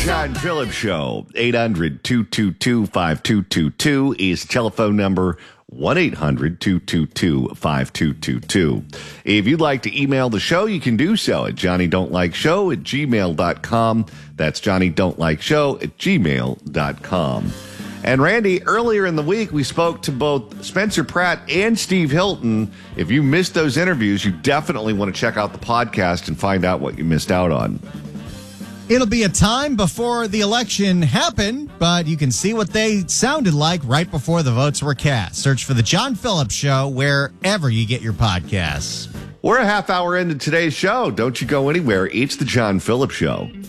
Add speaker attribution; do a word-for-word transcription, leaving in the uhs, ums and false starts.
Speaker 1: John Phillips Show. eight hundred, two two two, five two two two is telephone number. one eight hundred, two two two, five two two two. If you'd like to email the show, you can do so at johnny don't like show at gmail dot com. That's johnny don't like show at gmail dot com. And Randy, earlier in the week, we spoke to both Spencer Pratt and Steve Hilton. If you missed those interviews, you definitely want to check out the podcast and find out what you missed out on.
Speaker 2: It'll be a time before the election happened, but you can see what they sounded like right before the votes were cast. Search for The John Phillips Show wherever you get your podcasts.
Speaker 1: We're a half hour into today's show. Don't you go anywhere. It's The John Phillips Show.